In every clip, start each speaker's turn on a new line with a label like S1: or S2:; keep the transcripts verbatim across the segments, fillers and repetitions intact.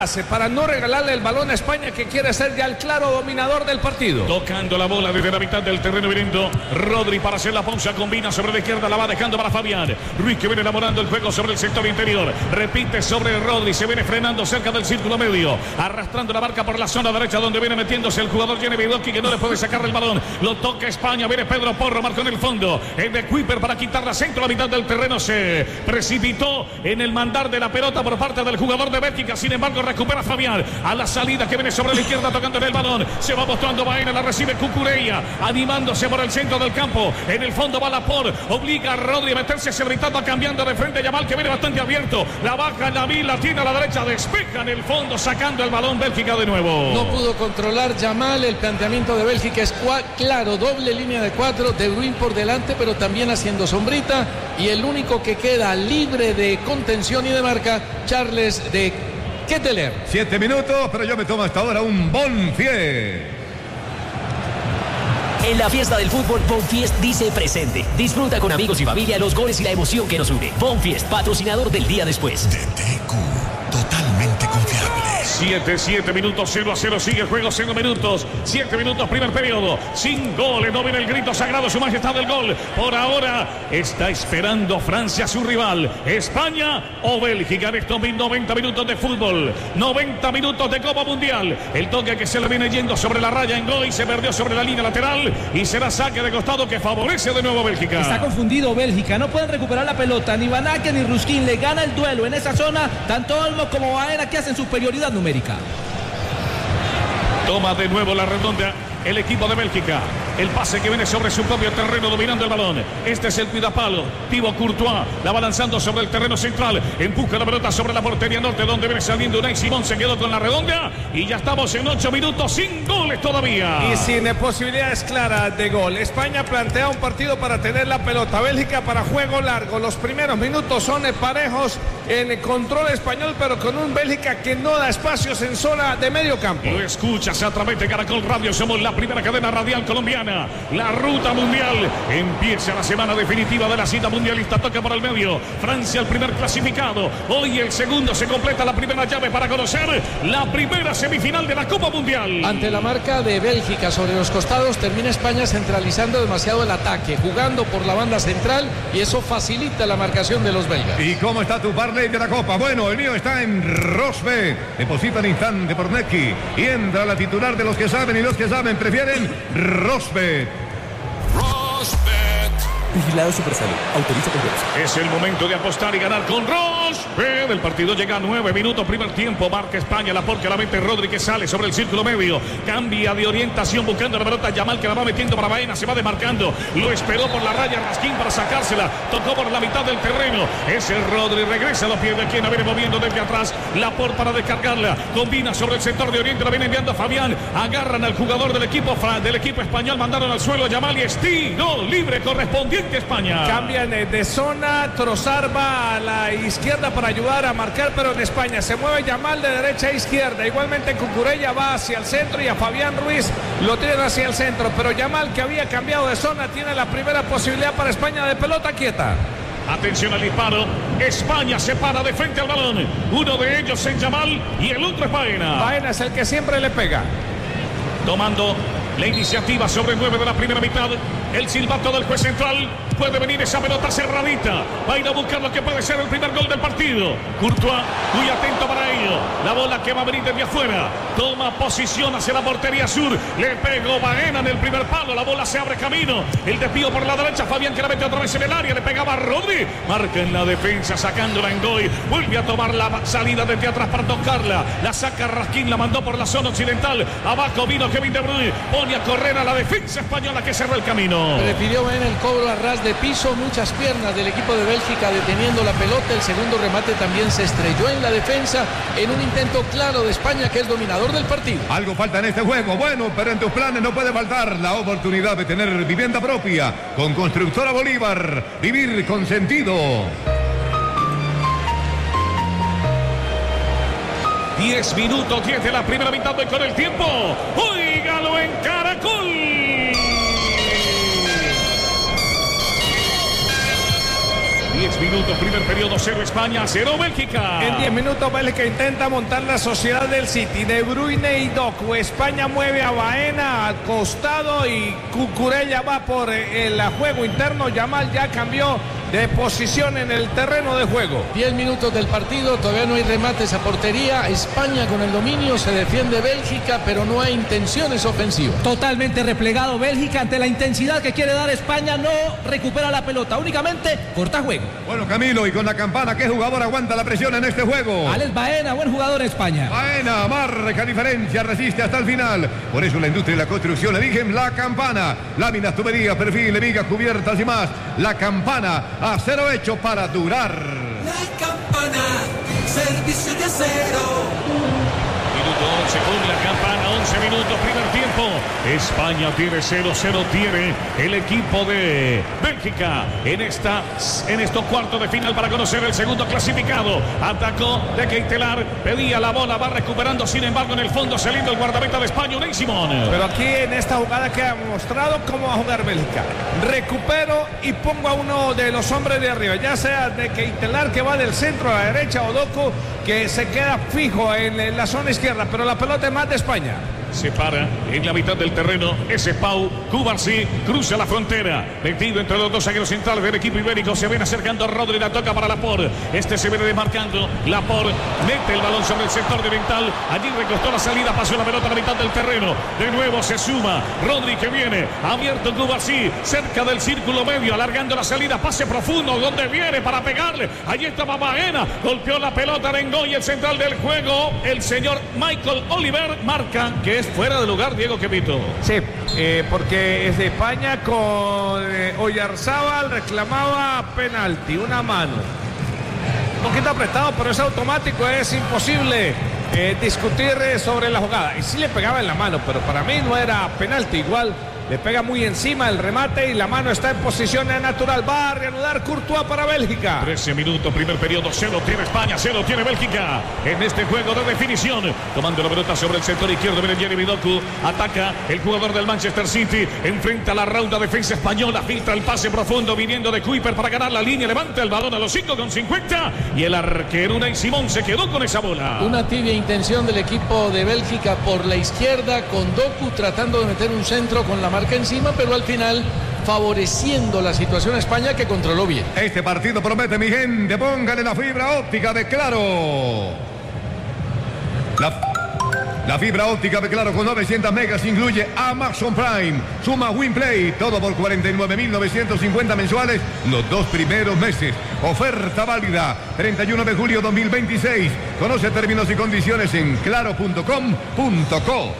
S1: para no regalarle el balón a España, que quiere ser ya el claro dominador del partido.
S2: Tocando la bola desde la mitad del terreno viniendo Rodri para hacer la pausa, combina sobre la izquierda, la va dejando para Fabián Ruiz, que viene elaborando el juego sobre el sector interior, repite sobre Rodri, se viene frenando cerca del círculo medio, arrastrando la marca por la zona derecha donde viene metiéndose el jugador Jenny Vidoki, que no le puede sacar el balón, lo toca España, viene Pedro Porro, marcó en el fondo, el de Kuiper para quitar la centro, la mitad del terreno se precipitó en el mandar de la pelota por parte del jugador de Bélgica, sin embargo recupera Fabián a la salida, que viene sobre la izquierda tocando en el balón, se va mostrando Baena, la recibe Cucurella, animándose por el centro del campo, en el fondo va Laporte, obliga a Rodri a meterse cebritando, cambiando de frente Yamal, que viene bastante abierto, la baja, la vi, la tiene a la derecha, despeja en el fondo, sacando el balón Bélgica de nuevo.
S1: No pudo controlar Yamal, el planteamiento de Bélgica es claro, doble línea de cuatro, De Bruyne por delante, pero también haciendo sombrita, y el único que queda libre de contención y de marca, Charles de Ketteler.
S3: Siete minutos, pero yo me tomo hasta ahora un Bonfiest.
S4: En la fiesta del fútbol, Bonfiest dice presente. Disfruta con amigos y familia los goles y la emoción que nos une. Bonfiest, patrocinador del día después.
S5: D T Q, totalmente confiable.
S2: siete, siete minutos, cero a cero, sigue el juego, cero minutos, siete minutos, primer periodo, sin goles, no viene el grito sagrado, su majestad del gol. Por ahora está esperando Francia a su rival, España o Bélgica, en estos noventa minutos de fútbol, noventa minutos de Copa Mundial. El toque que se le viene yendo sobre la raya en gol y se perdió sobre la línea lateral y será saque de costado que favorece de nuevo a Bélgica.
S6: Está confundido Bélgica, no pueden recuperar la pelota, ni Van Aken ni Ruskin, le gana el duelo en esa zona, tanto Olmo como Baena, que hacen superioridad numérica.
S2: Toma de nuevo la redonda el equipo de Bélgica. El pase que viene sobre su propio terreno, dominando el balón. Este es el cuidapalo. Thibaut Courtois la va lanzando sobre el terreno central. Empuja la pelota sobre la portería norte, donde viene saliendo Unai Simón. Se quedó con la redonda. Y ya estamos en ocho minutos sin goles todavía.
S1: Y sin posibilidades claras de gol. España plantea un partido para tener la pelota. Bélgica para juego largo. Los primeros minutos son parejos en control español, pero con un Bélgica que no da espacios en zona de medio campo.
S2: Lo escuchas a través de Caracol Radio. Somos la primera cadena radial colombiana. La ruta mundial. Empieza la semana definitiva de la cita mundialista. Toca por el medio Francia, el primer clasificado. Hoy el segundo. Se completa la primera llave para conocer la primera semifinal de la Copa Mundial.
S1: Ante la marca de Bélgica sobre los costados, termina España centralizando demasiado el ataque, jugando por la banda central, y eso facilita la marcación de los belgas.
S3: ¿Y cómo está tu parlay de la Copa? Bueno, el mío está en Rosbet. Deposita en instante por Neki y entra la titular de los que saben, y los que saben prefieren Rosbet.
S5: Rosbet.
S4: Vigilado Supersalud. Autoriza con juegos.
S2: Es el momento de apostar y ganar con Rosbet. El partido llega a nueve minutos, primer tiempo. Marca España, la porca la mete Rodri, que sale sobre el círculo medio. Cambia de orientación buscando la pelota. Yamal, que la va metiendo para Baena, se va demarcando. Lo esperó por la raya Raskin para sacársela. Tocó por la mitad del terreno. Ese Rodri regresa a los pies de quien la viene moviendo desde atrás. Laporte para descargarla. Combina sobre el sector de oriente. La viene enviando a Fabián. Agarran al jugador del equipo, del equipo español. Mandaron al suelo a Yamal y estilo libre correspondiente. España.
S1: Cambian de zona, Trossard va a la izquierda para ayudar a marcar, pero en España se mueve Yamal de derecha a izquierda. Igualmente Cucurella va hacia el centro y a Fabián Ruiz lo tienen hacia el centro, pero Yamal, que había cambiado de zona, tiene la primera posibilidad para España de pelota quieta.
S2: Atención al disparo. España se para de frente al balón. Uno de ellos es Yamal y el otro es Baena.
S1: Baena es el que siempre le pega.
S2: Tomando la iniciativa sobre nueve de la primera mitad. El silbato del juez central. Puede venir esa pelota cerradita. Va a ir a buscar lo que puede ser el primer gol del partido. Courtois, muy atento para ello. La bola que va a venir desde afuera. Toma posición hacia la portería sur. Le pegó Baena en el primer palo. La bola se abre camino. El desvío por la derecha. Fabián, que la mete otra vez en el área. Le pegaba a Rodri. Marca en la defensa, sacándola en Goy. Vuelve a tomar la salida desde atrás para tocarla. La saca Raskin, la mandó por la zona occidental. Abajo vino Kevin De Bruyne. Pone a correr a la defensa española, que cerró el camino.
S1: Prefirió Baena el cobro a ras de piso, muchas piernas del equipo de Bélgica deteniendo la pelota. El segundo remate también se estrelló en la defensa en un intento claro de España, que es dominador del partido.
S3: Algo falta en este juego, bueno, pero en tus planes no puede faltar la oportunidad de tener vivienda propia con Constructora Bolívar. Vivir con sentido.
S2: diez minutos, diez de la primera mitad de con el tiempo. Óigalo en Caracol. diez minutos, primer periodo, cero España, cero Bélgica.
S1: En diez minutos Bélgica intenta montar la sociedad del City. De Bruyne y Doku. España mueve a Baena al costado y Cucurella va por el juego interno. Yamal ya cambió de posición en el terreno de juego.
S7: diez minutos del partido, todavía no hay remates a portería. España con el dominio, se defiende Bélgica, pero no hay intenciones ofensivas.
S6: Totalmente replegado Bélgica ante la intensidad que quiere dar España. No recupera la pelota, únicamente corta juego.
S3: Bueno, Camilo, y con la campana, ¿qué jugador aguanta la presión en este juego?
S6: Alex Baena, buen jugador en España.
S3: Baena marca diferencia, resiste hasta el final. Por eso la industria y la construcción eligen la campana. Láminas, tuberías, perfil, vigas, cubiertas y más. La campana, acero hecho para durar.
S8: La campana, servicio de acero.
S2: Minuto once con la campana, once minutos, primer tiempo. España tiene cero cero, tiene el equipo de Bélgica en, esta, en estos cuartos de final para conocer el segundo clasificado. Atacó de Keitelar, pedía la bola, va recuperando, sin embargo en el fondo saliendo el guardameta de España, Unai Simón.
S1: Pero aquí en esta jugada queda mostrado cómo va a jugar Bélgica. Recupero y pongo a uno de los hombres de arriba, ya sea de Keitelar que va del centro a la derecha o Doku que se queda fijo en, en la zona izquierda, pero la pelota es más de España.
S2: Se para en la mitad del terreno. Ese Pau Cubarsí cruza la frontera. Metido entre los dos zagueros centrales del equipo ibérico. Se viene acercando Rodri. La toca para Laporte. Este se viene desmarcando. Laporte mete el balón sobre el sector de Oriental. Allí recostó la salida. Pasó la pelota a la mitad del terreno. De nuevo se suma Rodri que viene. Abierto Cubarsí. Cerca del círculo medio. Alargando la salida. Pase profundo. Donde viene para pegarle. Allí estaba Baena. Golpeó la pelota. Rengoy, el central del juego. El señor Michael Oliver marca que es fuera de lugar, Diego Quepito.
S1: Sí, eh, porque es de España con eh, Oyarzábal reclamaba penalti, una mano. Un poquito apretado, pero es automático, es imposible eh, discutir eh, sobre la jugada. Y sí le pegaba en la mano, pero para mí no era penalti, igual. Le pega muy encima el remate y la mano está en posición natural. Va a reanudar Courtois para Bélgica.
S2: trece minutos, primer periodo. Cero tiene España, cero tiene Bélgica. En este juego de definición. Tomando la pelota sobre el sector izquierdo. Viene Jeremy Doku. Ataca el jugador del Manchester City. Enfrenta la rauda defensa española. Filtra el pase profundo viniendo de Kuiper para ganar la línea. Levanta el balón a los cinco con cincuenta. Y el arquero Unai Simón se quedó con esa bola.
S7: Una tibia intención del equipo de Bélgica por la izquierda con Doku tratando de meter un centro con la marca encima, pero al final favoreciendo la situación a España que controló bien.
S3: Este partido promete, mi gente. Póngale la fibra óptica de Claro. La... La fibra óptica de Claro con novecientos megas incluye Amazon Prime, suma WinPlay, todo por cuarenta y nueve mil novecientos cincuenta mensuales los dos primeros meses. Oferta válida treinta y uno de julio de dos mil veintiséis. Conoce términos y condiciones en claro punto com punto co.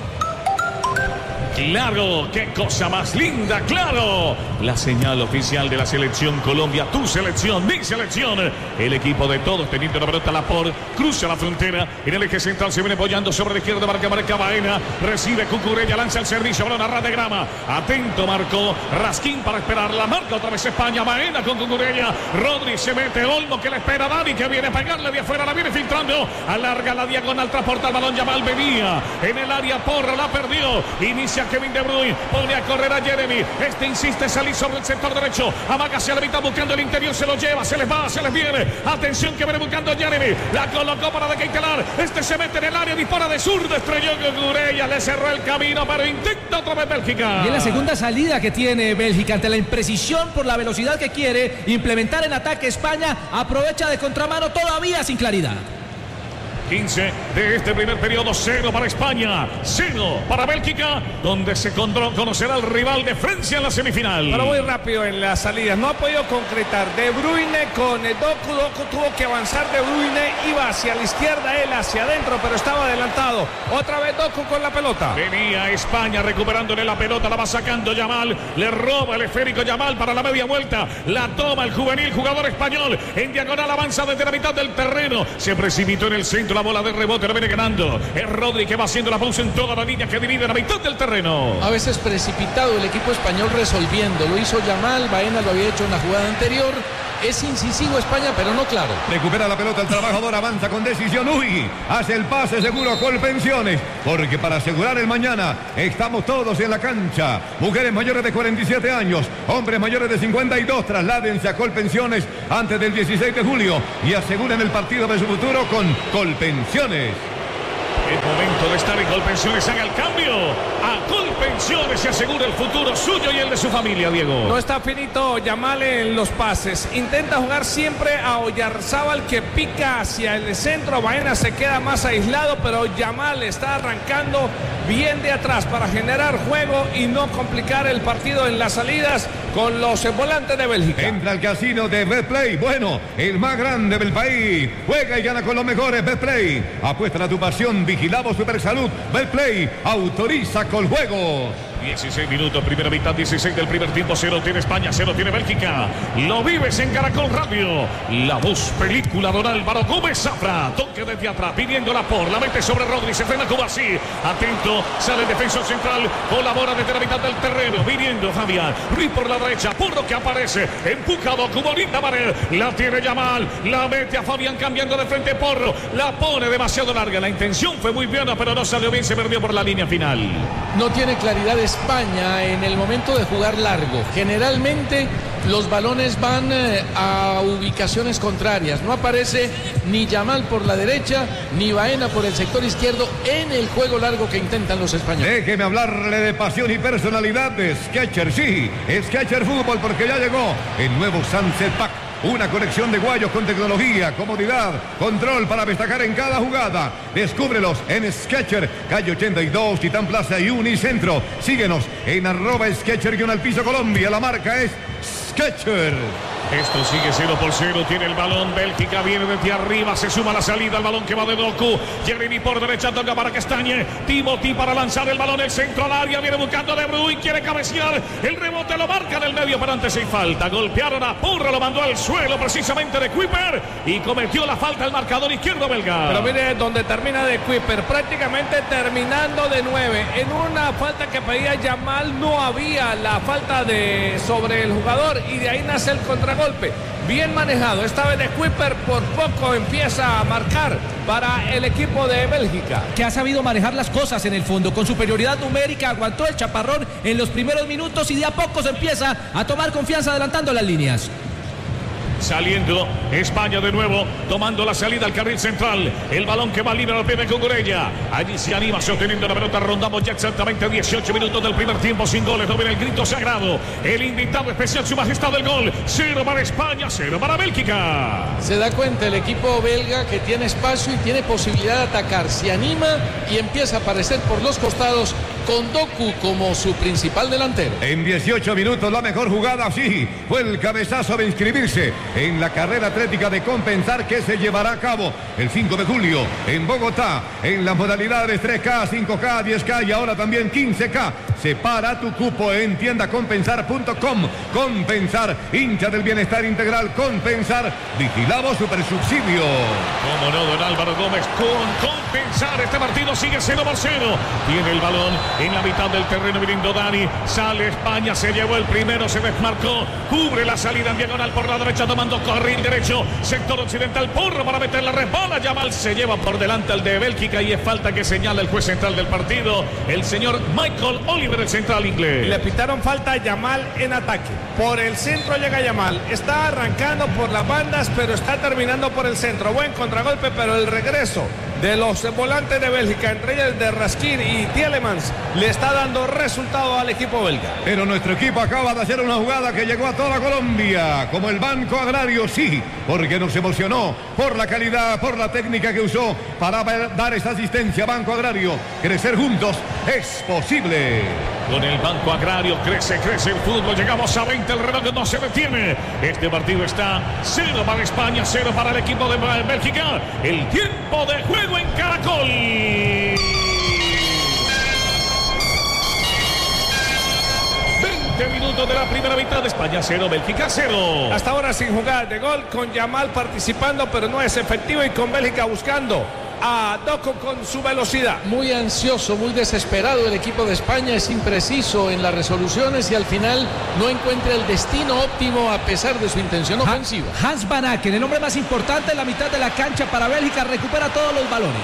S2: Claro, qué cosa más linda, Claro. La señal oficial de la selección Colombia, tu selección, mi selección. El equipo de todos teniendo la pelota Laporte, cruza la frontera. En el eje central se viene apoyando sobre la izquierda, marca, marca Baena. Recibe Cucurella, lanza el servicio, balón a ras de grama. Atento, marcó Raskin para esperar la marca. Otra vez España, Baena con Cucurella. Rodri se mete, Olmo que le espera Dani, que viene a pegarle de afuera, la viene filtrando. Alarga la diagonal, transporta el balón, Yamal venía en el área, Porro la perdió. Inicia Kevin De Bruyne, pone a correr a Jeremy. Este insiste salir sobre el sector derecho. Amaga hacia la mitad buscando el interior, se lo lleva, se les va, se les viene. Atención que viene buscando Jeremy. La colocó para De Keitelar. Este se mete en el área, dispara de zurdo, estrelló Cucurella, le cerró el camino, pero intenta otra vez Bélgica.
S6: Y es la segunda salida que tiene Bélgica ante la imprecisión por la velocidad que quiere implementar en ataque. España aprovecha de contramano todavía sin claridad.
S2: quince de este primer periodo, cero para España, cero para Bélgica, donde se conocerá el rival de Francia en la semifinal.
S1: Pero muy rápido en las salidas, no ha podido concretar. De Bruyne con Doku, Doku tuvo que avanzar. De Bruyne iba hacia la izquierda, él hacia adentro, pero estaba adelantado. Otra vez Doku con la pelota.
S2: Venía España recuperándole la pelota, la va sacando Yamal, le roba el esférico Yamal para la media vuelta, la toma el juvenil jugador español, en diagonal avanza desde la mitad del terreno, se precipitó en el centro, la bola de rebote lo viene ganando. Es Rodri que va haciendo la pausa en toda la línea que divide la mitad del terreno.
S7: A veces precipitado el equipo español resolviendo. Lo hizo Yamal, Baena lo había hecho en la jugada anterior. Es incisivo España, pero no claro.
S3: Recupera la pelota el trabajador, avanza con decisión. Uy, hace el pase seguro Colpensiones, porque para asegurar el mañana estamos todos en la cancha. Mujeres mayores de cuarenta y siete años, hombres mayores de cincuenta y dos, trasládense a Colpensiones antes del dieciséis de julio y aseguren el partido de su futuro con Colpensiones.
S2: El momento de estar en Colpensiones, haga el cambio. A Colpensiones se asegura el futuro suyo y el de su familia, Diego.
S1: No está finito Yamal en los pases. Intenta jugar siempre a Oyarzábal, que pica hacia el centro. Baena se queda más aislado, pero Yamal está arrancando bien de atrás para generar juego y no complicar el partido en las salidas con los volantes de Bélgica.
S3: Entra al casino de Betplay, bueno, el más grande del país. Juega y gana con los mejores. Betplay, apuesta a tu pasión. Vigilamos Supersalud. Betplay autoriza con juegos.
S2: dieciséis minutos, primera mitad, dieciséis del primer tiempo. Cero tiene España, cero tiene Bélgica. Lo vives en Caracol Radio. La voz película don Álvaro Gómez Zafra. Toque desde atrás, pidiéndola por. La mete sobre Rodri, se frena Kubasi. Atento, sale el defensor central. Colabora desde la mitad del terreno. Viniendo Fabián. Ruiz por la derecha. Porro que aparece. Empujado como linda pared. La tiene Yamal. La mete a Fabián cambiando de frente Porro. La pone demasiado larga. La intención fue muy buena, pero no salió bien. Se perdió por la línea final.
S7: No tiene claridad España en el momento de jugar largo. Generalmente los balones van eh, a ubicaciones contrarias. No aparece ni Yamal por la derecha ni Baena por el sector izquierdo en el juego largo que intentan los españoles.
S3: Déjeme hablarle de pasión y personalidad de Skechers. Sí, Skechers Fútbol, porque ya llegó el nuevo Sunset Pack. Una colección de guayos con tecnología, comodidad, control para destacar en cada jugada. Descúbrelos en Skechers, calle ochenta y dos, Titán Plaza y Unicentro. Síguenos en arroba Skechers-Piso Colombia. La marca es Skechers.
S2: Esto sigue cero por cero, tiene el balón, Bélgica viene desde arriba, se suma la salida, el balón que va de Doku, Jeremy por derecha, toca para Castañe, Timothy para lanzar el balón, el centro al área, viene buscando De Bruyne, quiere cabecear, el rebote lo marca del medio, pero antes hay falta, golpearon a Porro, lo mandó al suelo precisamente de Kuiper y cometió la falta el marcador izquierdo belga.
S1: Pero mire donde termina de Kuiper, prácticamente terminando de nueve, en una falta que pedía Yamal no había la falta de sobre el jugador y de ahí nace el contragolpe. Bien manejado, esta vez de Kuiper, por poco empieza a marcar para el equipo de Bélgica,
S6: que ha sabido manejar las cosas en el fondo, con superioridad numérica, aguantó el chaparrón en los primeros minutos y de a poco se empieza a tomar confianza adelantando las líneas.
S2: Saliendo España de nuevo, tomando la salida al carril central. El balón que va libre al pie de Cucurella. Allí se anima sosteniendo la pelota. Rondamos ya exactamente dieciocho minutos del primer tiempo sin goles. No viene el grito sagrado. El invitado especial, su majestad del gol. Cero para España, cero para Bélgica.
S7: Se da cuenta el equipo belga que tiene espacio y tiene posibilidad de atacar. Se anima y empieza a aparecer por los costados con Doku como su principal delantero.
S3: En dieciocho minutos la mejor jugada, sí, fue el cabezazo de inscribirse en la carrera atlética de Compensar que se llevará a cabo el cinco de julio en Bogotá, en las modalidades tres K, cinco K, diez K y ahora también quince K. Separa tu cupo en tienda compensar punto com. Compensar, hincha del bienestar integral. Compensar, vigilado supersubsidio.
S2: Como no, don Álvaro Gómez, con Compensar este partido sigue cero por cero. Tiene el balón en la mitad del terreno viniendo Dani. Sale España, se llevó el primero, se desmarcó, cubre la salida en diagonal por la derecha, tomando carril derecho, sector occidental, Porro para meter la resbala. Yamal se lleva por delante al de Bélgica y es falta que señala el juez central del partido, el señor Michael Oliver, el central inglés.
S1: Le pitaron falta a Yamal en ataque. Por el centro llega Yamal, está arrancando por las bandas, pero está terminando por el centro. Buen contragolpe, pero el regreso de los volantes de Bélgica, entre ellos de Raskin y Tielemans, le está dando resultado al equipo belga.
S3: Pero nuestro equipo acaba de hacer una jugada que llegó a toda Colombia, como el Banco Agrario, sí, porque nos emocionó por la calidad, por la técnica que usó para dar esa asistencia. Banco Agrario, crecer juntos es posible.
S2: Con el Banco Agrario crece, crece el fútbol. Llegamos a veinte, el reloj no se detiene. Este partido está cero para España, cero para el equipo de Bélgica. El tiempo de juego en Caracol. veinte minutos de la primera mitad, de España cero, Bélgica cero.
S1: Hasta ahora sin jugar de gol, con Yamal participando, pero no es efectivo, y con Bélgica buscando a Doku con su velocidad.
S7: Muy ansioso, muy desesperado el equipo de España, es impreciso en las resoluciones y al final no encuentra el destino óptimo a pesar de su intención ofensiva.
S6: Hans Van Aken, el hombre más importante en la mitad de la cancha para Bélgica, recupera todos los balones.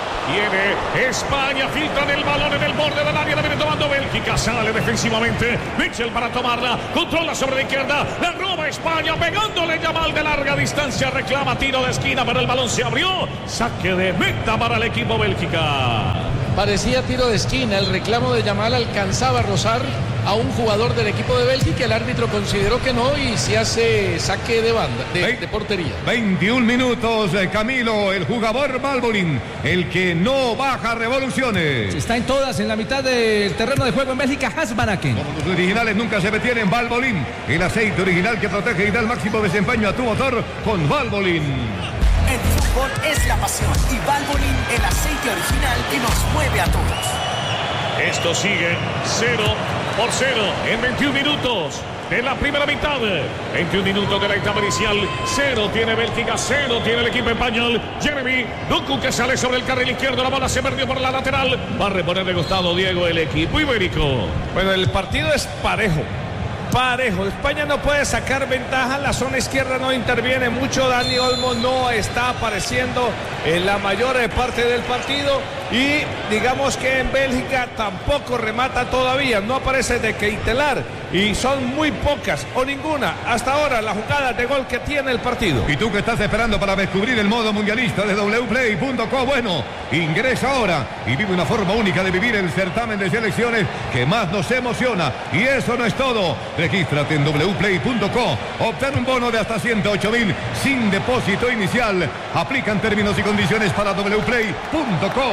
S2: Viene España, filtran el balón en el borde del área, la viene tomando Bélgica, sale defensivamente, Mitchell para tomarla, controla sobre la izquierda, la roba España, pegándole Yamal de larga distancia, reclama tiro de esquina, pero el balón se abrió, saque de meta para el equipo Bélgica.
S7: Parecía tiro de esquina, el reclamo de Yamal alcanzaba a rozar a un jugador del equipo de Bélgica, el árbitro consideró que no y se hace saque de banda, de, de portería.
S3: veintiún minutos, Camilo, el jugador Valbolín, el que no baja revoluciones.
S6: Está en todas, en la mitad del terreno de juego en Bélgica, Hans Van Aken.
S3: Como los originales nunca se detienen, Valbolín, el aceite original que protege y da el máximo desempeño a tu motor con Valbolín.
S9: El fútbol es la pasión y Valvoline, el aceite original que nos mueve a todos.
S2: Esto sigue cero por cero en veintiún minutos de la primera mitad. veintiún minutos de la etapa inicial. Cero tiene Bélgica, cero tiene el equipo español. Jeremy Doku que sale sobre el carril izquierdo. La bola se perdió por la lateral. Va a reponer de costado Diego el equipo ibérico.
S1: Bueno, el partido es parejo. Parejo, España no puede sacar ventaja, la zona izquierda no interviene mucho, Dani Olmo no está apareciendo en la mayor parte del partido y digamos que en Bélgica tampoco remata todavía, no aparece de Keitelar y son muy pocas o ninguna hasta ahora las jugadas de gol que tiene el partido.
S3: Y tú que estás esperando para descubrir el modo mundialista de doble u play punto co, bueno, ingresa ahora y vive una forma única de vivir el certamen de selecciones que más nos emociona. Y eso no es todo. Regístrate en doble u play punto co, obtén un bono de hasta ciento ocho mil sin depósito inicial. Aplican términos y condiciones para doble u play punto co.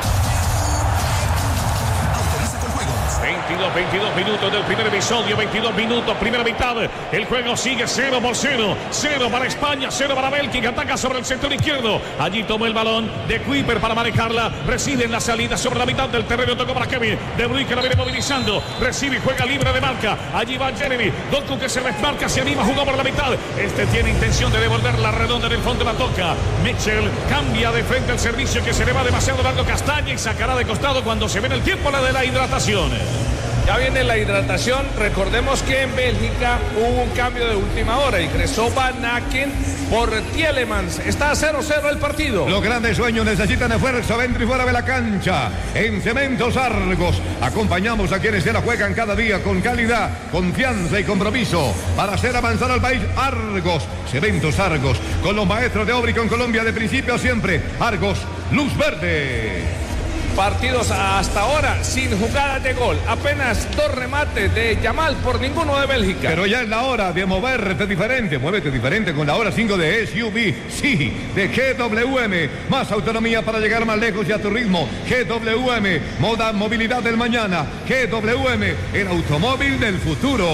S2: veintidós, veintidós minutos del primer episodio, veintidós minutos, primera mitad. El juego sigue cero por cero. cero para España, cero para Bélgica. Ataca sobre el sector izquierdo. Allí tomó el balón de Kuiper para manejarla. Recibe en la salida sobre la mitad del terreno. Tocó para Kevin. De Bruyne que la viene movilizando. Recibe y juega libre de marca. Allí va Jeremy. Doku que se desmarca, se anima, jugó por la mitad. Este tiene intención de devolver la redonda en el fondo. La toca. Mitchell cambia de frente al servicio que se le va demasiado largo. Castaña y sacará de costado cuando se ve en el tiempo la de la hidratación.
S1: Ya viene la hidratación, recordemos que en Bélgica hubo un cambio de última hora, ingresó Van Aken por Tielemans, está a cero cero el partido.
S3: Los grandes sueños necesitan esfuerzo dentro y fuera de la cancha. En Cementos Argos acompañamos a quienes se la juegan cada día con calidad, confianza y compromiso para hacer avanzar al país. Argos, Cementos Argos, con los maestros de obra y con Colombia de principio a siempre. Argos, luz verde.
S1: Partidos hasta ahora sin jugadas de gol. Apenas dos remates de Yamal por ninguno de Bélgica.
S3: Pero ya es la hora de moverte diferente. Muévete diferente con la hora cinco de S U V. Sí, de G W M. Más autonomía para llegar más lejos y a tu ritmo. G W M. Moda movilidad del mañana. G W M. El automóvil del futuro.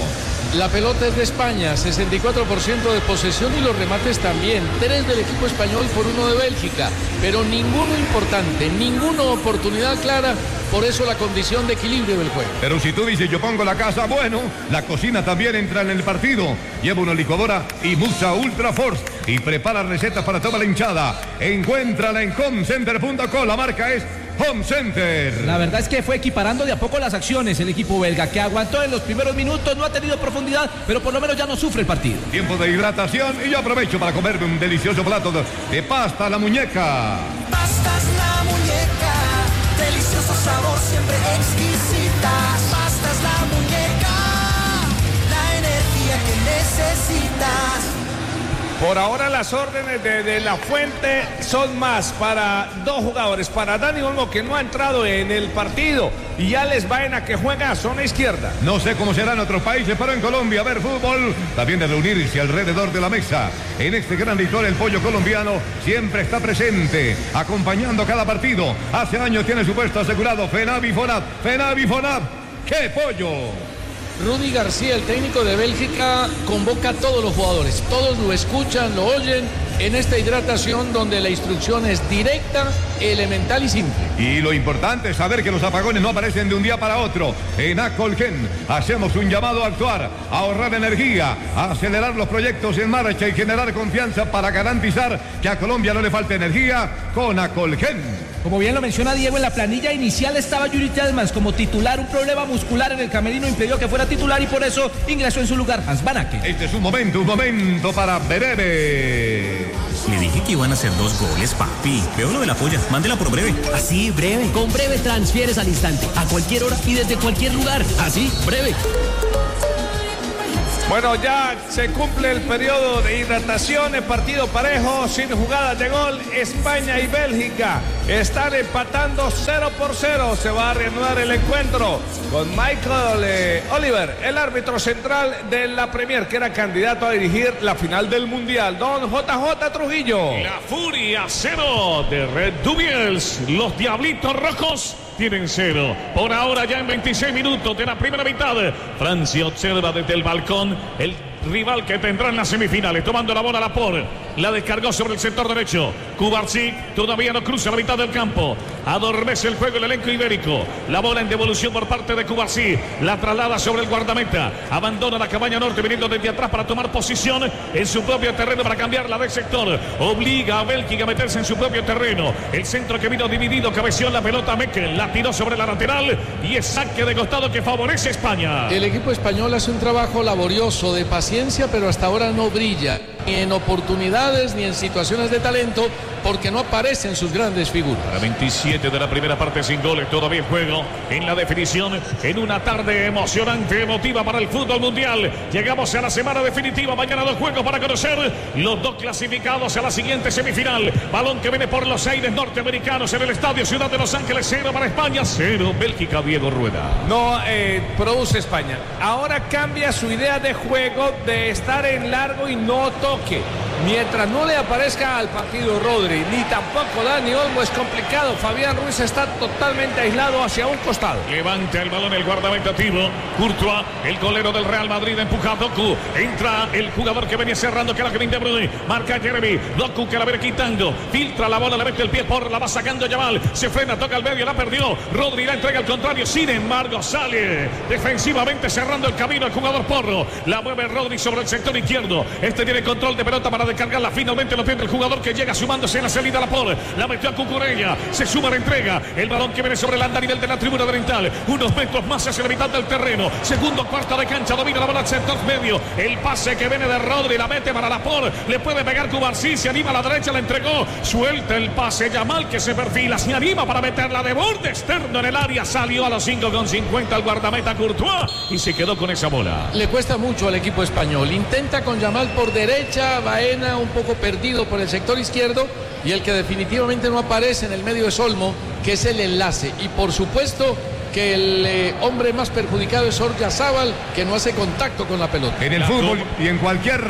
S7: La pelota es de España, sesenta y cuatro por ciento de posesión y los remates también. Tres del equipo español por uno de Bélgica, pero ninguno importante, ninguna oportunidad clara. Por eso la condición de equilibrio del juego.
S3: Pero si tú dices yo pongo la casa, bueno, la cocina también entra en el partido. Lleva una licuadora y Musa Ultra Force y prepara recetas para toda la hinchada. Encuéntrala en home center punto com. La marca es Home Center.
S6: La verdad es que fue equiparando de a poco las acciones el equipo belga, que aguantó en los primeros minutos, no ha tenido profundidad, pero por lo menos ya no sufre el partido.
S3: Tiempo de hidratación y yo aprovecho para comerme un delicioso plato de, de pasta a la muñeca.
S8: Pastas La Muñeca, delicioso sabor, siempre exquisitas. Pastas La Muñeca, la energía que necesitas.
S1: Por ahora las órdenes de, de la fuente son más para dos jugadores, para Dani Olmo que no ha entrado en el partido y Alex Baena que juega a zona izquierda.
S3: No sé cómo será en otros países, pero en Colombia ver fútbol, también de reunirse alrededor de la mesa. En este gran ritual el pollo colombiano siempre está presente, acompañando cada partido. Hace años tiene su puesto asegurado Fenavi Fonab, Fenavi Fonab, ¡qué pollo!
S7: Rudy García, el técnico de Bélgica, convoca a todos los jugadores. Todos lo escuchan, lo oyen en esta hidratación donde la instrucción es directa, elemental y simple.
S3: Y lo importante es saber que los apagones no aparecen de un día para otro. En Acolgen hacemos un llamado a actuar, a ahorrar energía, a acelerar los proyectos en marcha y generar confianza para garantizar que a Colombia no le falte energía con Acolgen.
S6: Como bien lo menciona Diego, en la planilla inicial estaba Yuri Tielemans como titular. Un problema muscular en el camerino impidió que fuera titular y por eso ingresó en su lugar Hans Van Aken.
S3: Este es un momento, un momento para Breve.
S10: Le dije que iban a hacer dos goles, papi. Veo lo de la polla. Mándela por Breve.
S4: Así, Breve. Con Breve transfieres al instante, a cualquier hora y desde cualquier lugar. Así, Breve.
S1: Bueno, ya se cumple el periodo de hidratación, el partido parejo, sin jugadas de gol. España y Bélgica están empatando cero por cero. Se va a reanudar el encuentro con Michael eh, Oliver, el árbitro central de la Premier, que era candidato a dirigir la final del Mundial. Don J J Trujillo.
S2: La furia cero de Red Devils. Los Diablitos Rojos tienen cero. Por ahora ya en veintiséis minutos de la primera mitad. Francia observa desde el balcón el rival que tendrá en las semifinales, tomando la bola Laporte, la descargó sobre el sector derecho. Cubarsí todavía no cruza la mitad del campo, adormece el juego el elenco ibérico. La bola en devolución por parte de Cubarsí, la traslada sobre el guardameta, abandona la cabaña norte viniendo desde atrás para tomar posición en su propio terreno para cambiarla de sector, obliga a Bélgica a meterse en su propio terreno. El centro que vino dividido, cabeció la pelota Meckel, la tiró sobre la lateral y es saque de costado que favorece a España.
S7: El equipo español hace un trabajo laborioso de paciencia, pero hasta ahora no brilla ni en oportunidades ni en situaciones de talento porque no aparecen sus grandes figuras.
S2: A veintisiete de la primera parte sin goles, todavía en juego en la definición, en una tarde emocionante, emotiva para el fútbol mundial. Llegamos a la semana definitiva, mañana dos juegos para conocer los dos clasificados a la siguiente semifinal. Balón que viene por los aires norteamericanos en el estadio Ciudad de Los Ángeles, cero para España, cero Bélgica. Diego Rueda.
S1: No eh, produce España. Ahora cambia su idea de juego de estar en largo y no toque. Mientras no le aparezca al partido Rodri, ni tampoco Dani Olmo, es complicado. Fabián Ruiz está totalmente aislado hacia un costado.
S2: Levanta el balón el guardameta activo. Courtois, el golero del Real Madrid, empuja a Doku. Entra el jugador que venía cerrando, que era Kevin De Bruyne. Marca a Jeremy. Doku que la viene quitando. Filtra la bola, le mete el pie por, la va sacando Yamal. Se frena, toca al medio, la perdió. Rodri la entrega al contrario. Sin embargo, sale defensivamente cerrando el camino el jugador Porro. La mueve Rodri sobre el sector izquierdo. Este tiene control de pelota para descargarla. Finalmente lo pierde el jugador que llega sumándose en la salida a la Laporte. La metió a Cucurella. Se suma la entrega. El balón que viene sobre el andarivel de la tribuna oriental. Unos metros más hacia la mitad del terreno. Segundo cuarto de cancha. Domina la bola al sector medio. El pase que viene de Rodri. La mete para Laporte. Le puede pegar Cubarsí. Se anima a la derecha. La entregó. Suelta el pase. Yamal que se perfila. Se anima para meterla de borde externo en el área. Salió a los cinco con cincuenta el guardameta Courtois. Y se quedó con esa bola.
S7: Le cuesta mucho al equipo español. Intenta con Yamal por derecha. Baena un poco perdido por el sector izquierdo. Y el que definitivamente no aparece en el medio es Olmo, que es el enlace. Y por supuesto que el eh, hombre más perjudicado es Oryazábal, que no hace contacto con la pelota.
S3: En el fútbol y en cualquier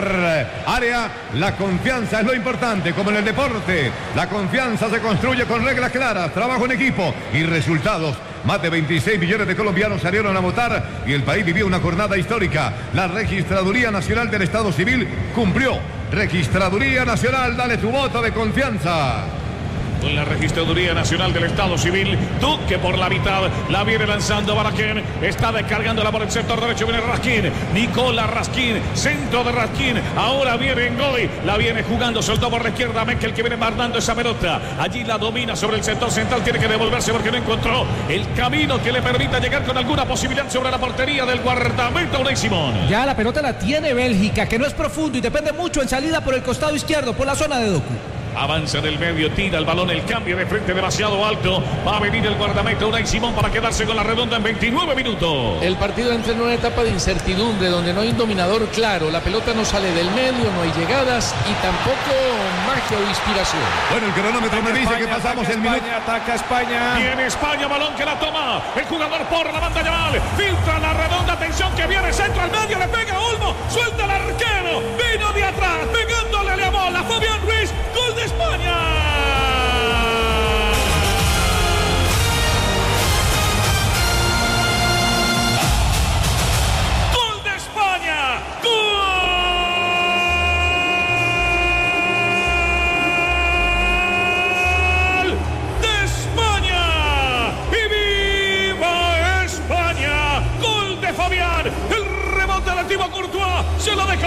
S3: área, la confianza es lo importante, como en el deporte. La confianza se construye con reglas claras, trabajo en equipo y resultados. Más de veintiséis millones de colombianos salieron a votar y el país vivió una jornada histórica. La Registraduría Nacional del Estado Civil cumplió. Registraduría Nacional, dale tu voto de confianza.
S2: Con la Registraduría Nacional del Estado Civil, Duque por la mitad, la viene lanzando Balaquén, está descargándola por el sector derecho, viene Raskin, Nicolás Raskin, centro de Raskin, ahora viene Ngoi, la viene jugando, soltó por la izquierda Meckel, que viene mandando esa pelota, allí la domina sobre el sector central, tiene que devolverse porque no encontró el camino que le permita llegar con alguna posibilidad sobre la portería del guardameta Unai Simón.
S6: Ya la pelota la tiene Bélgica, que no es profundo y depende mucho en salida por el costado izquierdo, por la zona de Doku.
S2: Avanza del medio, tira el balón, el cambio de frente demasiado alto. Va a venir el guardameta Unai Simón para quedarse con la redonda en veintinueve minutos.
S7: El partido entra en una etapa de incertidumbre donde no hay un dominador claro. La pelota no sale del medio, no hay llegadas y tampoco magia o inspiración.
S3: Bueno, el cronómetro me dice que pasamos el minuto.
S1: Ataca España.
S2: Viene España, balón que la toma. El jugador por la banda Yamal. Filtra la redonda, atención que viene centro al medio, le pega a Olmo. Suelta el arquero. Vino de atrás, pegándole a la bola. Fabián Ruiz, gol de España. Gol de España. Gol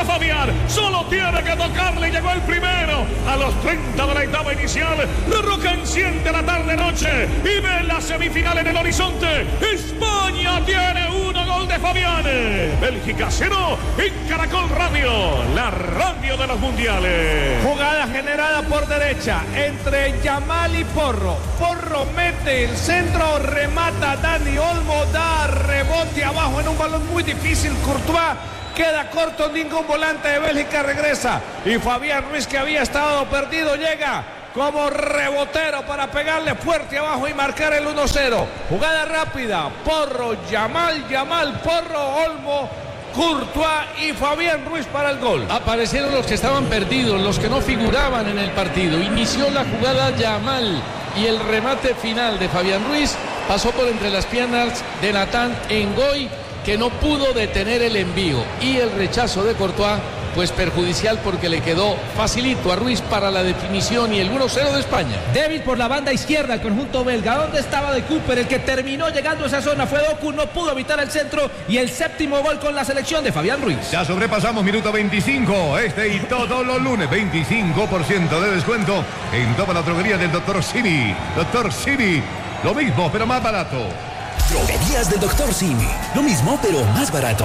S2: para Fabián. Solo tiene que tocarle. Llegó el primero. A los treinta de la etapa inicial. La Roca enciende la tarde-noche y ve la semifinal en el horizonte. España tiene uno, gol de Fabián. Bélgica cero en Caracol Radio, la radio de los mundiales.
S1: Jugada generada por derecha entre Yamal y Porro. Porro mete el centro, remata Dani Olmo, da rebote abajo en un balón muy difícil. Courtois queda corto, ningún volante de Bélgica regresa. Y Fabián Ruiz, que había estado perdido, llega como rebotero para pegarle fuerte abajo y marcar el uno cero. Jugada rápida, Porro, Yamal, Yamal, Porro, Olmo, Courtois y Fabián Ruiz para el gol.
S7: Aparecieron los que estaban perdidos, los que no figuraban en el partido. Inició la jugada Yamal y el remate final de Fabián Ruiz pasó por entre las piernas de Nathan Ngoy, que no pudo detener el envío, y el rechazo de Courtois pues perjudicial porque le quedó facilito a Ruiz para la definición y el uno cero de España.
S6: Débil por la banda izquierda el conjunto belga. ¿Dónde estaba de Cooper? El que terminó llegando a esa zona fue Doku, no pudo evitar el centro y el séptimo gol con la selección de Fabián Ruiz.
S3: Ya sobrepasamos minuto veinticinco, este y todos los lunes, veinticinco por ciento de descuento en toda la droguería del doctor Simi. doctor Simi, lo mismo pero más barato.
S11: Droguerías del doctor Simi, lo mismo pero más barato.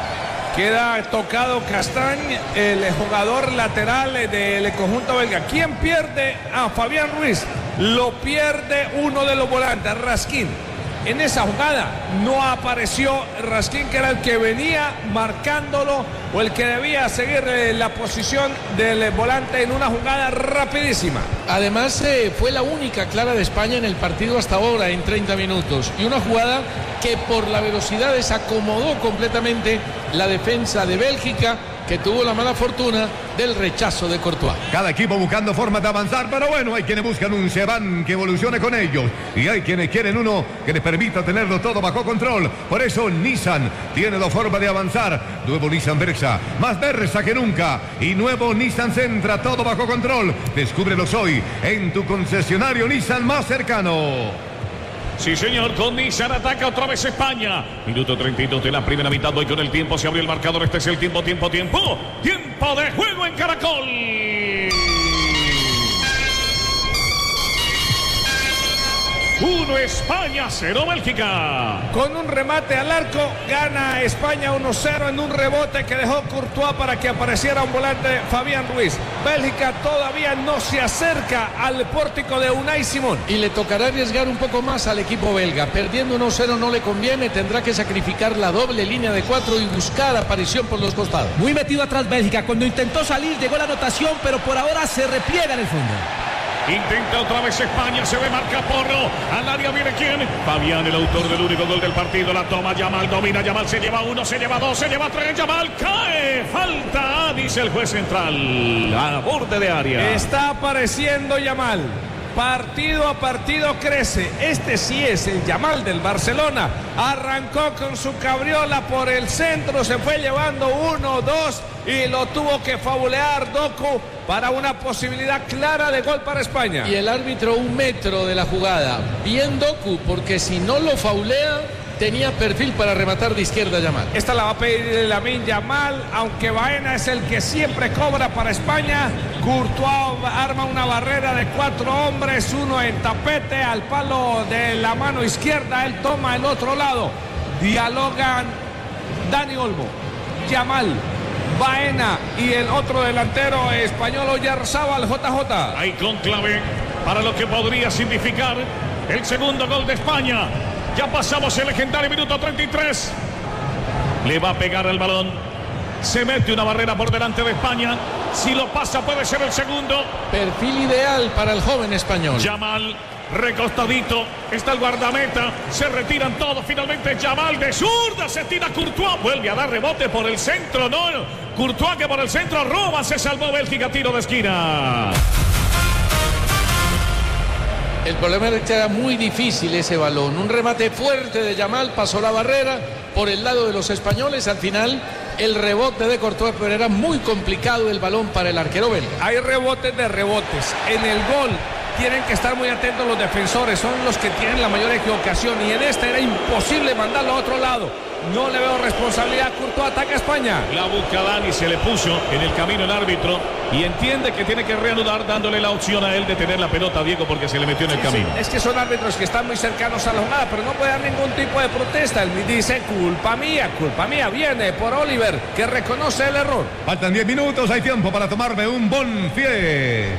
S1: Queda tocado Castañ, el jugador lateral del conjunto belga. ¿Quién pierde a Fabián Ruiz? Lo pierde uno de los volantes, Raskin. En esa jugada no apareció Raskin, que era el que venía marcándolo o el que debía seguir la posición del volante en una jugada rapidísima.
S7: Además eh, fue la única clara de España en el partido hasta ahora en treinta minutos, y una jugada que por la velocidad desacomodó completamente la defensa de Bélgica, que tuvo la mala fortuna del rechazo de Courtois.
S3: Cada equipo buscando formas de avanzar, pero bueno, hay quienes buscan un Sevan que evolucione con ellos y hay quienes quieren uno que les permita tenerlo todo bajo control. Por eso Nissan tiene dos formas de avanzar. Nuevo Nissan Versa, más Versa que nunca, y nuevo Nissan Sentra, todo bajo control. Descúbrelos hoy en tu concesionario Nissan más cercano.
S2: Sí, señor, con Nissan ataca otra vez España. Minuto treinta y dos de la primera mitad. Voy con el tiempo, se abrió el marcador. Este es el tiempo, tiempo, tiempo. Tiempo de juego en Caracol. uno España, cero Bélgica.
S1: Con un remate al arco, gana España uno cero en un rebote que dejó Courtois para que apareciera un volante, Fabián Ruiz. Bélgica todavía no se acerca al pórtico de Unai Simón.
S7: Y le tocará arriesgar un poco más al equipo belga. Perdiendo uno cero no le conviene, tendrá que sacrificar la doble línea de cuatro y buscar aparición por los costados.
S6: Muy metido atrás Bélgica. Cuando intentó salir llegó la anotación, pero por ahora se repliega en el fondo.
S2: Intenta otra vez España, se ve marca Porro. Al área viene quién. Fabián, el autor del único gol del partido. La toma Yamal, domina Yamal, se lleva uno, se lleva dos, se lleva tres. Yamal cae. Falta, dice el juez central. A borde de área.
S1: Está apareciendo Yamal. Partido a partido crece. Este sí es el Yamal del Barcelona. Arrancó con su cabriola por el centro, se fue llevando uno, dos y lo tuvo que faulear Doku para una posibilidad clara de gol para España.
S7: Y el árbitro un metro de la jugada. Bien Doku, porque si no lo faulea, tenía perfil para rematar de izquierda Yamal.
S1: Esta la va a pedir Lamine Yamal, aunque Baena es el que siempre cobra para España. Courtois arma una barrera de cuatro hombres, uno en tapete al palo de la mano izquierda, él toma el otro lado. Dialogan Dani Olmo, Yamal, Baena y el otro delantero español Oyarzábal, J J.
S2: Hay conclave para lo que podría significar el segundo gol de España. Ya pasamos el legendario minuto treinta y tres. Le va a pegar el balón. Se mete una barrera por delante de España. Si lo pasa puede ser el segundo.
S7: Perfil ideal para el joven español.
S2: Yamal recostadito. Está el guardameta. Se retiran todos. Finalmente Yamal de zurda. Se tira Courtois. Vuelve a dar rebote por el centro. No, Courtois que por el centro roba. Se salvó Bélgica. Tiro de esquina.
S7: El problema es que era muy difícil ese balón. Un remate fuerte de Yamal, pasó la barrera por el lado de los españoles. Al final, el rebote de Courtois, pero era muy complicado el balón para el arquero belga.
S1: Hay rebotes de rebotes. En el gol tienen que estar muy atentos los defensores, son los que tienen la mayor equivocación y en esta era imposible mandarlo a otro lado. No le veo responsabilidad. Courtois ataca a España.
S2: La busca Dani, se le puso en el camino el árbitro y entiende que tiene que reanudar dándole la opción a él de tener la pelota, Diego, porque se le metió en el
S1: sí,
S2: camino.
S1: Sí, es que son árbitros que están muy cercanos a la jugada, pero no puede dar ningún tipo de protesta. Él dice, culpa mía, culpa mía. Viene por Oliver, que reconoce el error.
S3: Faltan diez minutos, hay tiempo para tomarme un Bonfiest.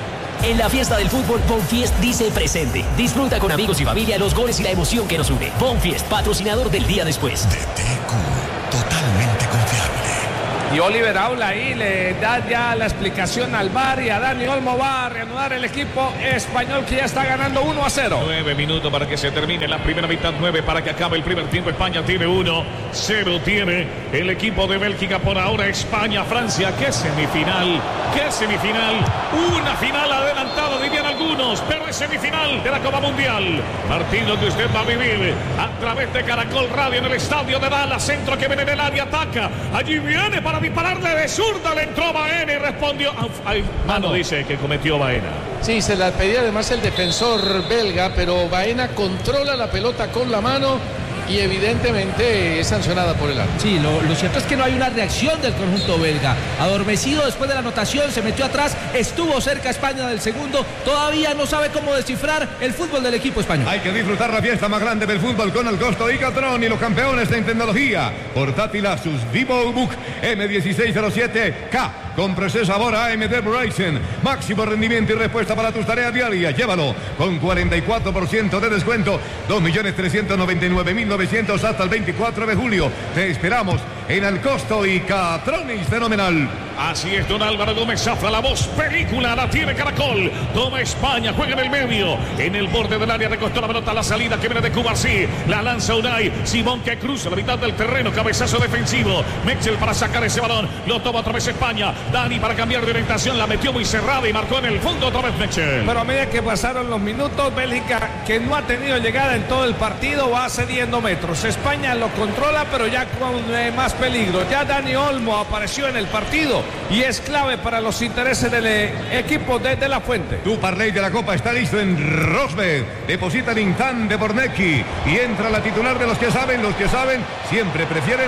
S4: En la fiesta del fútbol, Bonfiest dice presente. Disfruta con amigos y familia los goles y la emoción que nos une. Bonfiest, patrocinador del día después.
S5: D T Q, totalmente confiable.
S1: Y Oliver habla ahí, le da ya la explicación al V A R y a Dani Olmo. Va a reanudar el equipo español que ya está ganando uno a cero.
S2: Nueve minutos para que se termine la primera mitad, nueve para que acabe el primer tiempo. España tiene uno, cero tiene el equipo de Bélgica por ahora. España, Francia, qué semifinal, qué semifinal. Una final adelantada, dirían algunos, pero es semifinal de la Copa Mundial. Partido que usted va a vivir a través de Caracol Radio en el estadio de Dallas. Centro que viene del área, ataca. Allí viene para dispararle de zurda, le entró Baena y respondió. Ay, mano dice que cometió Baena.
S7: Sí, se la pedía además el defensor belga, pero Baena controla la pelota con la mano y evidentemente es sancionada por el árbitro.
S6: Sí, lo, lo cierto es que no hay una reacción del conjunto belga. Adormecido después de la anotación, se metió atrás, estuvo cerca España del segundo, todavía no sabe cómo descifrar el fútbol del equipo español.
S3: Hay que disfrutar la fiesta más grande del fútbol con el Costo y Catrón y los campeones en tecnología. Portátil Asus VivoBook M dieciséis cero siete K con proceso sabor A M D Ryzen. Máximo rendimiento y respuesta para tus tareas diarias. Llévalo con cuarenta y cuatro por ciento de descuento. dos millones trescientos noventa y nueve mil novecientos hasta el veinticuatro de julio. Te esperamos en el Costo y Catronis Fenomenal.
S2: Así es, don Álvaro Gómez Zafra, la voz película la tiene Caracol. Toma España, juega en el medio, en el borde del área, recostó la pelota, la salida que viene de Cuba, sí, la lanza Unai Simón que cruza la mitad del terreno, cabezazo defensivo, Mechel para sacar ese balón, lo toma otra vez España, Dani para cambiar de orientación, la metió muy cerrada y marcó en el fondo otra vez Mechel.
S1: Pero a medida que pasaron los minutos, Bélgica, que no ha tenido llegada en todo el partido, va cediendo metros. España lo controla, pero ya con eh, más peligro. Ya Dani Olmo apareció en el partido y es clave para los intereses del eh, equipo de, de La Fuente.
S3: Tu parlay de la Copa está listo en Rosbet. Deposita en Intán de Bornecki y entra la titular de los que saben. Los que saben siempre prefieren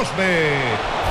S3: Rosbet.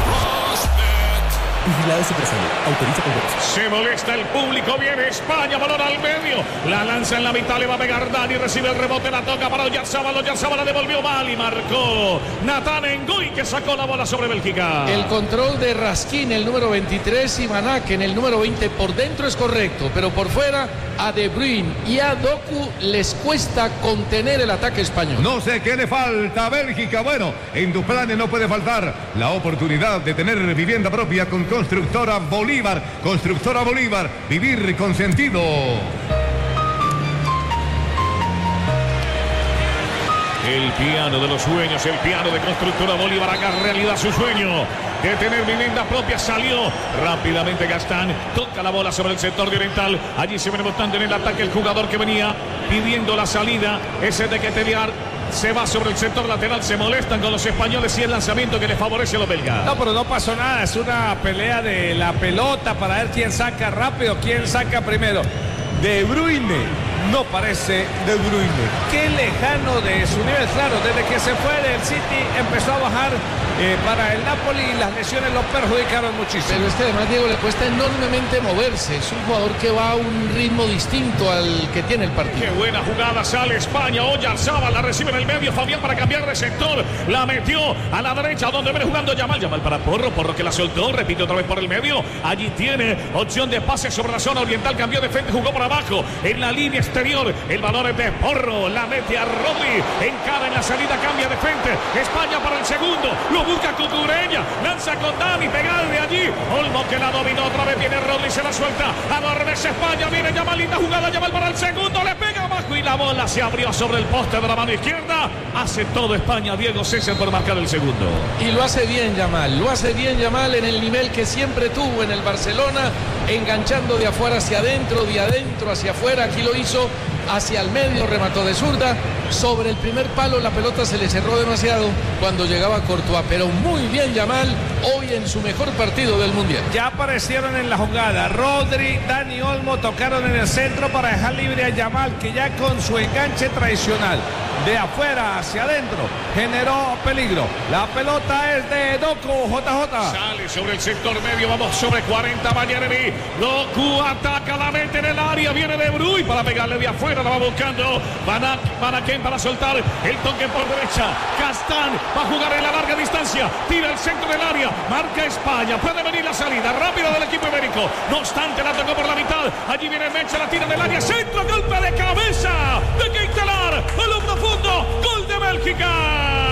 S11: Vigilado Supersalud. Autoriza con voz.
S2: Se molesta el público, viene España, balón al medio, la lanza en la mitad, le va a pegar Dani, recibe el rebote, la toca para Oyarzabal, Oyarzabal la devolvió mal y marcó Nathan Ngoy que sacó la bola sobre Bélgica.
S7: El control de Raskin, el número veintitrés, y Manac en el número veinte por dentro es correcto, pero por fuera a De Bruyne y a Doku les cuesta contener el ataque español.
S3: No sé qué le falta a Bélgica. Bueno, en tus planes no puede faltar la oportunidad de tener vivienda propia con Constructora Bolívar. Constructora Bolívar, vivir con sentido.
S2: El piano de los sueños, el piano de Constructora Bolívar haga realidad su sueño de tener vivienda propia. Salió rápidamente Gastán, toca la bola sobre el sector de Oriental. Allí se viene botando en el ataque el jugador que venía pidiendo la salida, ese de Keteliar. Se va sobre el sector lateral, se molestan con los españoles y el lanzamiento que les favorece a los belgas.
S1: No, pero no pasó nada, es una pelea de la pelota para ver quién saca rápido, quién saca primero. De Bruyne no parece De Bruyne. Qué lejano de su nivel, claro, desde que se fue del City empezó a bajar eh, para el Napoli y las lesiones lo perjudicaron muchísimo.
S7: Pero es que además, Diego, le cuesta enormemente moverse. Es un jugador que va a un ritmo distinto al que tiene el partido.
S2: Qué buena jugada, sale España, Oyarzabal la recibe en el medio, Fabián para cambiar de sector, la metió a la derecha donde viene jugando Yamal, Yamal para Porro, Porro que la soltó, repite otra vez por el medio, allí tiene opción de pase sobre la zona oriental, cambió de frente, jugó por abajo, en la línea exterior, el balón es de Porro, la mete a Rodri, encara en la salida, cambia de frente, España para el segundo, lo busca Cucureña, lanza con Dani, pegada de allí, Olmo que la dominó, otra vez viene Rodri, se la suelta, adormece España, viene Yamal, linda jugada, Yamal para el segundo, le pega abajo y la bola se abrió sobre el poste de la mano izquierda, hace todo España, Diego César por marcar el segundo.
S7: Y lo hace bien Yamal, lo hace bien Yamal en el nivel que siempre tuvo en el Barcelona, enganchando de afuera hacia adentro, de adentro hacia afuera, aquí lo hizo hacia el medio, remató de zurda sobre el primer palo la pelota se le cerró demasiado cuando llegaba Courtois, pero muy bien Yamal hoy en su mejor partido del Mundial.
S1: Ya aparecieron en la jugada Rodri, Dani Olmo tocaron en el centro para dejar libre a Yamal, que ya con su enganche tradicional de afuera hacia adentro generó peligro. La pelota es de Doku, J J.
S2: Sale sobre el sector medio, vamos sobre cuarenta, Mañanemi. Doku ataca, la mete en el área, viene De Bruyne para pegarle de afuera, la va buscando Manaken para soltar el toque por derecha. Castán va a jugar en la larga distancia, tira el centro del área, marca España, puede venir la salida rápida del equipo ibérico. No obstante, la tocó por la mitad, allí viene Mecha, la tira del área, centro, golpe de cabeza de Keitelar, a lo profundo, gol de Bélgica.